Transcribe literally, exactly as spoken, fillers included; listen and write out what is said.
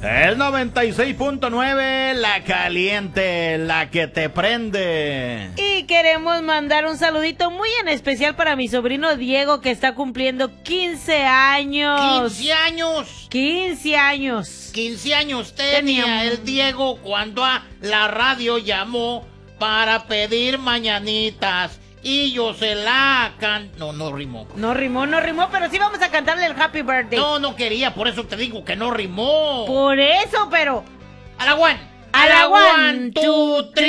El noventa y seis punto nueve, la caliente, la que te prende. Y queremos mandar un saludito muy en especial para mi sobrino Diego, que está cumpliendo quince años. quince años. quince años. quince años tenía, Tenía. el Diego cuando a la radio llamó para pedir mañanitas. Y yo se la can... No, no rimó. No rimó, no rimó, pero sí vamos a cantarle el Happy Birthday. No, no quería, por eso te digo que no rimó. Por eso, pero... A la one. A la one, two, three.